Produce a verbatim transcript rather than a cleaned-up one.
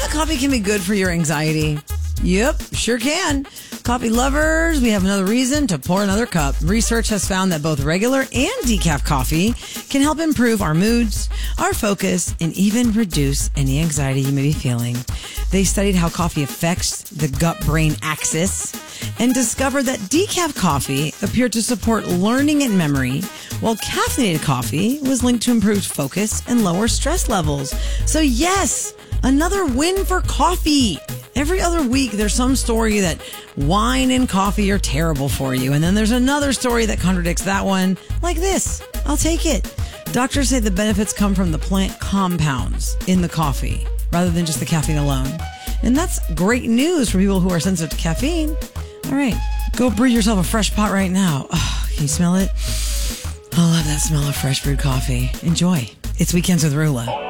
that coffee can be good for your anxiety? Yep, sure can. Coffee lovers, we have another reason to pour another cup. Research has found that both regular and decaf coffee can help improve our moods, our focus, and even reduce any anxiety you may be feeling. They studied how coffee affects the gut-brain axis and discovered that decaf coffee appeared to support learning and memory, while caffeinated coffee was linked to improved focus and lower stress levels. So yes, another win for coffee. Every other week, there's some story that wine and coffee are terrible for you. And then there's another story that contradicts that one, like this. I'll take it. Doctors say the benefits come from the plant compounds in the coffee rather than just the caffeine alone. And that's great news for people who are sensitive to caffeine. All right, go brew yourself a fresh pot right now. Oh, can you smell it? I love that smell of fresh brewed coffee. Enjoy. It's Weekends with Rula.